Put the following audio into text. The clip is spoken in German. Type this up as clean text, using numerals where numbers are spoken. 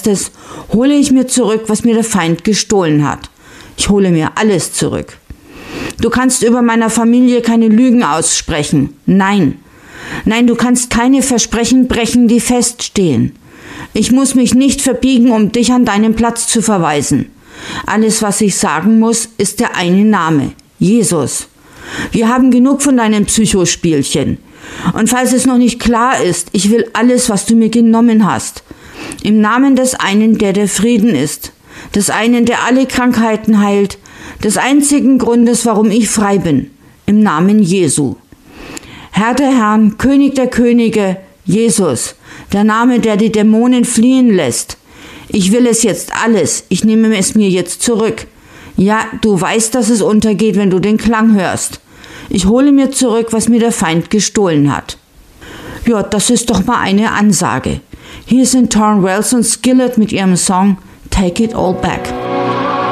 erstes hole ich mir zurück, was mir der Feind gestohlen hat. Ich hole mir alles zurück. Du kannst über meiner Familie keine Lügen aussprechen. Nein. Nein, du kannst keine Versprechen brechen, die feststehen. Ich muss mich nicht verbiegen, um dich an deinen Platz zu verweisen. Alles, was ich sagen muss, ist der eine Name: Jesus. Wir haben genug von deinen Psychospielchen. Und falls es noch nicht klar ist, ich will alles, was du mir genommen hast. Im Namen des einen, der der Frieden ist. Des einen, der alle Krankheiten heilt. Des einzigen Grundes, warum ich frei bin. Im Namen Jesu. Herr der Herren, König der Könige, Jesus. Der Name, der die Dämonen fliehen lässt. Ich will es jetzt alles. Ich nehme es mir jetzt zurück. Ja, du weißt, dass es untergeht, wenn du den Klang hörst. Ich hole mir zurück, was mir der Feind gestohlen hat. Ja, das ist doch mal eine Ansage. Hier sind Tauren Wells und Skillet mit ihrem Song Take It All Back.